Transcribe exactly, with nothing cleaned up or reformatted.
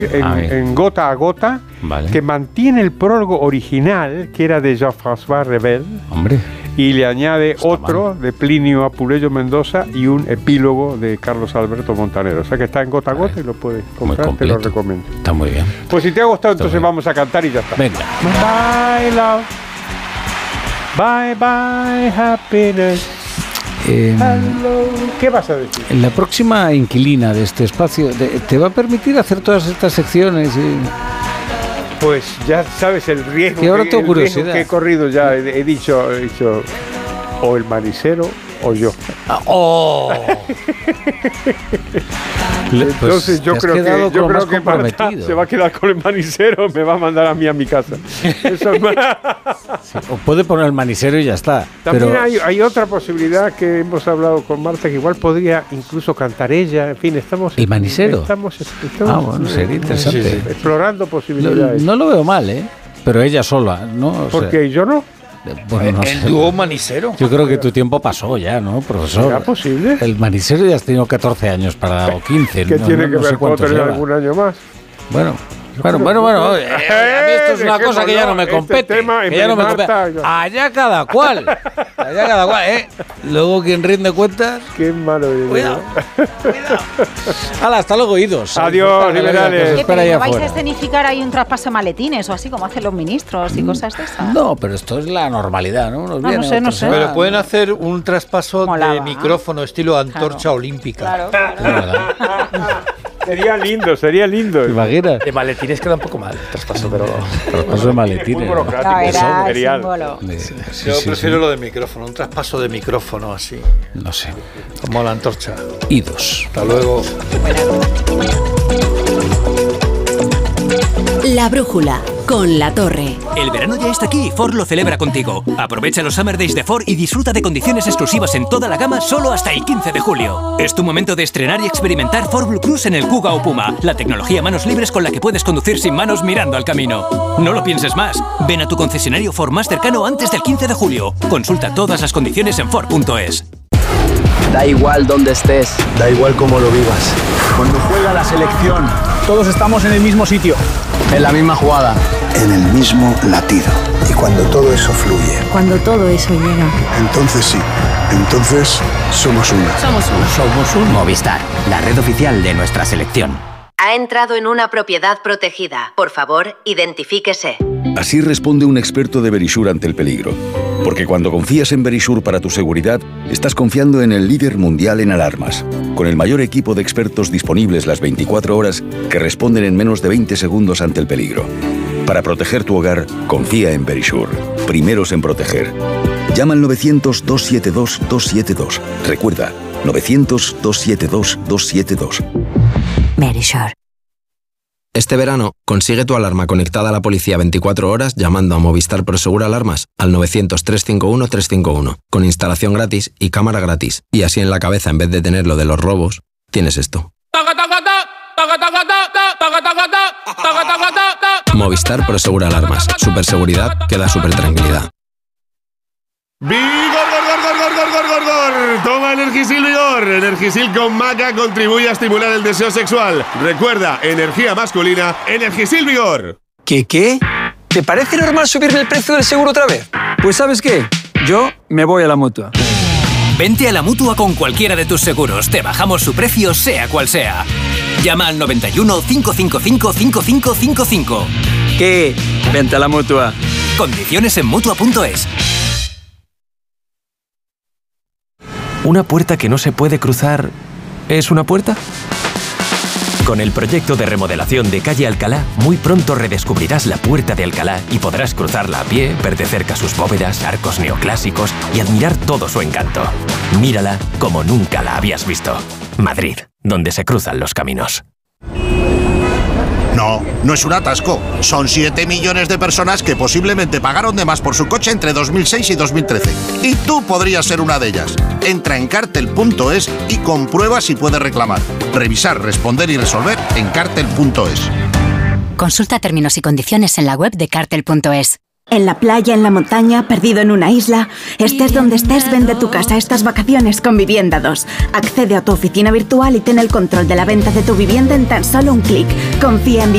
En, en Gota a Gota, vale. Que mantiene el prólogo original, que era de Jean-François Revel. Hombre. Y le añade Está otro mal. de Plinio Apuleyo Mendoza y un epílogo de Carlos Alberto Montanero. O sea que está en Gota a Gota vale. y lo puedes comprar, te lo recomiendo. Está muy bien. Pues si te ha gustado, está entonces bien. vamos a cantar y ya está. Venga. Bye, love. Bye, bye, happiness. Eh, Hello. ¿Qué vas a decir? La próxima inquilina de este espacio de, te va a permitir hacer todas estas secciones. Y... Pues ya sabes el riesgo, y ahora que, tengo el curiosidad. riesgo que he corrido ya. He, he, dicho, he dicho o el manicero o yo. Ah, ¡Oh! Entonces pues yo creo que, yo creo que Marta se va a quedar con el manicero, me va a mandar a mí a mi casa. Eso es sí, o puede poner el manicero y ya está. También pero... hay, hay otra posibilidad que hemos hablado con Marta, que igual podría incluso cantar ella. En fin, estamos... ¿El manicero? Estamos, estamos, ah, bueno, sería interesante. Sí, sí, explorando posibilidades. No, no lo veo mal, ¿eh? Pero ella sola, ¿no? O Porque sea, yo no. Bueno, no ¿El sé. dúo manicero? Yo creo que tu tiempo pasó ya, ¿no, profesor? ¿Será posible? El manicero ya has tenido catorce años para, o quince. ¿Qué no, tiene no, que no ver sé con tener lleva. algún año más? Bueno, bueno, bueno, bueno. Eh, a mí esto es una cosa que ya no me compete. Este tema que ya no me Marta, compete. Allá cada cual. Allá cada cual, ¿eh? Luego quien rinde cuentas. Qué malo eres. Cuidado, cuidado. Hala, hasta luego, idos. Adiós, liberales. ¿Qué, pero vais a escenificar ahí un traspaso de maletines o así como hacen los ministros y cosas de esas? No, pero esto es la normalidad, ¿no? Unos no, viene, no sé, no sé. Pero pueden hacer un traspaso Molaba, de micrófono estilo antorcha claro. olímpica. Claro, claro. Sería lindo, sería lindo. ¿Te imaginas? De maletines queda un poco mal el traspaso, pero... Traspaso de maletines. Muy burocrático. No, era material. símbolo. Sí, sí, Yo sí, prefiero sí. lo de micrófono, un traspaso de micrófono así. No sé. Como la antorcha. Idos. Hasta luego. La brújula, con La Torre. El verano ya está aquí y Ford lo celebra contigo. Aprovecha los Summer Days de Ford y disfruta de condiciones exclusivas en toda la gama solo hasta el quince de julio. Es tu momento de estrenar y experimentar Ford Blue Cruise en el Kuga o Puma, la tecnología a manos libres con la que puedes conducir sin manos mirando al camino. No lo pienses más. Ven a tu concesionario Ford más cercano antes del quince de julio. Consulta todas las condiciones en Ford punto es. Da igual dónde estés, da igual cómo lo vivas. Cuando juega la selección, todos estamos en el mismo sitio, en la misma jugada, en el mismo latido. Y cuando todo eso fluye, cuando todo eso llega, entonces sí, entonces somos uno. Somos uno. Somos un Movistar, la red oficial de nuestra selección. Ha entrado en una propiedad protegida. Por favor, identifíquese. Así responde un experto de Verisure ante el peligro. Porque cuando confías en Verisure para tu seguridad, estás confiando en el líder mundial en alarmas, con el mayor equipo de expertos disponibles las veinticuatro horas que responden en menos de veinte segundos ante el peligro. Para proteger tu hogar, confía en Verisure. Primeros en proteger. Llama al novecientos, dos siete dos, dos siete dos. Recuerda, novecientos, dos siete dos, dos siete dos. Verisure. Este verano, consigue tu alarma conectada a la policía veinticuatro horas llamando a Movistar Prosegur Alarmas al novecientos, trescientos cincuenta y uno, trescientos cincuenta y uno, con instalación gratis y cámara gratis. Y así en la cabeza, en vez de tener lo de los robos, tienes esto. Movistar Prosegur Alarmas. Superseguridad que da supertranquilidad. ¡Vigor, gor, gor, gor, gor, gor, gor! Toma Energisil Vigor. Energisil con maca contribuye a estimular el deseo sexual. Recuerda, energía masculina, Energisil Vigor. ¿Qué qué? ¿Te parece normal subirme el precio del seguro otra vez? Pues ¿sabes qué? Yo me voy a la Mutua. Vente a la Mutua con cualquiera de tus seguros. Te bajamos su precio sea cual sea. Llama al noventa y uno, cinco cinco cinco, cinco cinco cinco cinco. ¿Qué? Vente a la Mutua. Condiciones en Mutua punto es. ¿Una puerta que no se puede cruzar es una puerta? Con el proyecto de remodelación de Calle Alcalá, muy pronto redescubrirás la Puerta de Alcalá y podrás cruzarla a pie, ver de cerca sus bóvedas, arcos neoclásicos y admirar todo su encanto. Mírala como nunca la habías visto. Madrid, donde se cruzan los caminos. No, no es un atasco. Son siete millones de personas que posiblemente pagaron de más por su coche entre dos mil seis y dos mil trece. Y tú podrías ser una de ellas. Entra en cartel punto es y comprueba si puedes reclamar. Revisar, responder y resolver en cartel punto es. Consulta términos y condiciones en la web de cartel punto es. En la playa, en la montaña, perdido en una isla, estés donde estés, vende tu casa estas vacaciones con Vivienda dos. Accede a tu oficina virtual y ten el control de la venta de tu vivienda en tan solo un clic. Confía en